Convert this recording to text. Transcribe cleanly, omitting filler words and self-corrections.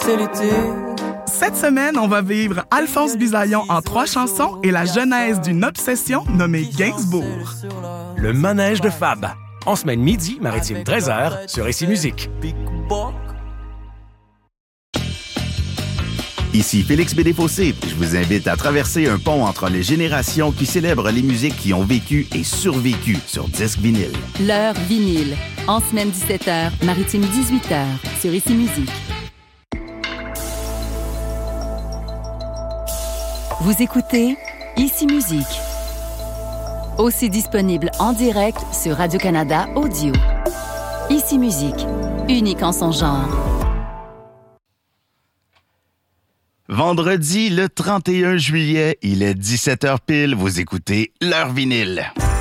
c'est l'été. Cette semaine, on va vivre Alphonse Bisaillon en 3 chansons et la genèse d'une obsession nommée Gainsbourg. Le manège de Fab. En semaine midi, maritime 13h, sur Ici Musique. Ici Félix Bédé-Fossé. Je vous invite à traverser un pont entre les générations qui célèbrent les musiques qui ont vécu et survécu sur disque vinyle. L'heure vinyle. En semaine 17h, maritime 18h, sur Ici Musique. Vous écoutez Ici Musique. Aussi disponible en direct sur Radio-Canada Audio. Ici Musique. Unique en son genre. Vendredi, le 31 juillet, il est 17h pile. Vous écoutez l'heure vinyle.